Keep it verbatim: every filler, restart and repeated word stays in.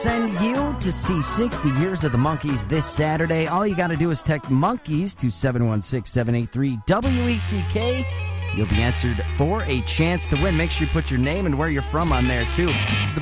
Send you to see sixty Years of the Monkees this Saturday. All you got to do is text Monkees to seven one six, seven eight three, W E C K. You'll be answered for a chance to win. Make sure you put your name and where you're from on there, too. It's the